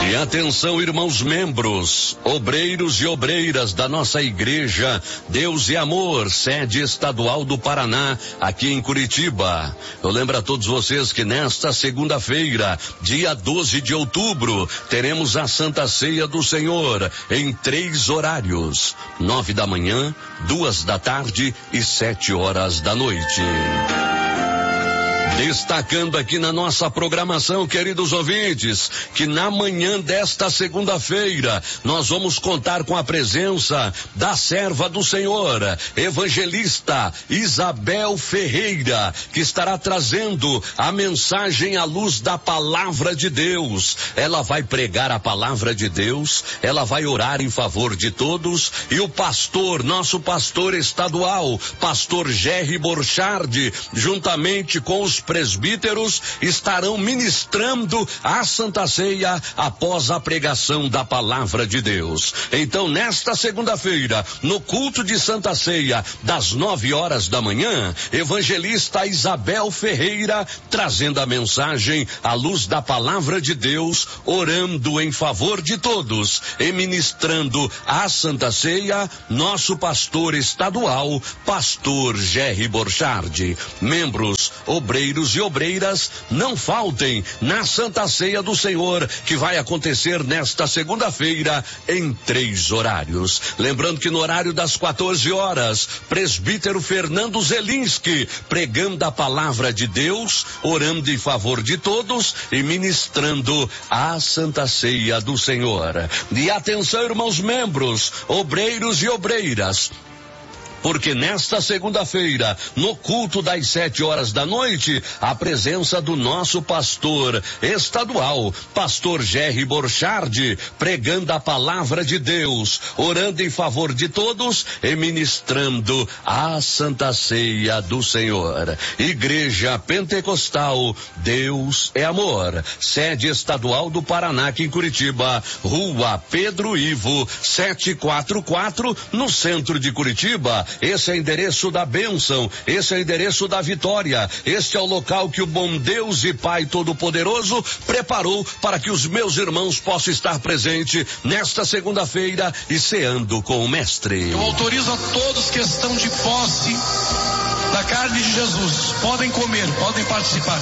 E atenção, irmãos membros, obreiros e obreiras da nossa igreja Deus e Amor, sede estadual do Paraná, aqui em Curitiba. Eu lembro a todos vocês que nesta segunda-feira, dia 12 de outubro, teremos a Santa Ceia do Senhor em 3 horários: 9 da manhã, 2 da tarde e 7 horas da noite. Destacando aqui na nossa programação, queridos ouvintes, que na manhã desta segunda-feira nós vamos contar com a presença da serva do Senhor, evangelista Isabel Ferreira, que estará trazendo a mensagem à luz da palavra de Deus. Ela vai pregar a palavra de Deus, ela vai orar em favor de todos, e o pastor, nosso pastor estadual, pastor Jerry Borchardt, juntamente com os presbíteros, estarão ministrando a Santa Ceia após a pregação da palavra de Deus. Então, nesta segunda-feira, no culto de Santa Ceia, das 9 horas da manhã, evangelista Isabel Ferreira, trazendo a mensagem à luz da palavra de Deus, orando em favor de todos e ministrando a Santa Ceia, nosso pastor estadual, pastor Jerry Borchardt. Membros, obreiros e obreiras, não faltem na Santa Ceia do Senhor, que vai acontecer nesta segunda-feira em 3 horários. Lembrando que no horário das 14 horas, presbítero Fernando Zelinski, pregando a palavra de Deus, orando em favor de todos e ministrando a Santa Ceia do Senhor. E atenção, irmãos membros, obreiros e obreiras, porque nesta segunda-feira, no culto das 7 horas da noite, a presença do nosso pastor estadual, pastor Jerry Borchardt, pregando a palavra de Deus, orando em favor de todos e ministrando a Santa Ceia do Senhor. Igreja Pentecostal Deus é Amor, sede estadual do Paraná, aqui em Curitiba, Rua Pedro Ivo, 744, no centro de Curitiba. Esse é o endereço da bênção, esse é o endereço da vitória, este é o local que o bom Deus e Pai Todo-Poderoso preparou para que os meus irmãos possam estar presentes nesta segunda-feira e ceando com o Mestre. Eu autorizo a todos que estão de posse da carne de Jesus, podem comer, podem participar.